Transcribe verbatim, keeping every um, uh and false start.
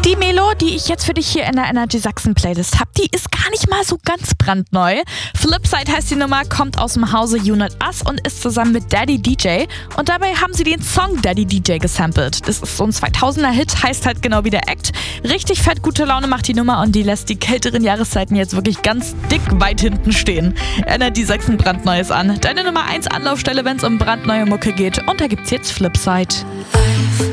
Die Melo, die ich jetzt für dich hier in der Energy Sachsen Playlist habe, die ist gar nicht mal so ganz brandneu. Flipside heißt die Nummer, kommt aus dem Hause Unit Us und ist zusammen mit Daddy D J. Und dabei haben sie den Song Daddy D J gesampelt. Das ist so ein zweitausender Hit, heißt halt genau wie der Act. Richtig fett gute Laune macht die Nummer und die lässt die kälteren Jahreszeiten jetzt wirklich ganz dick weit hinten stehen. Energy Sachsen brandneues an. Deine Nummer eins Anlaufstelle, wenn es um brandneue Mucke geht. Und da gibt's jetzt Flipside.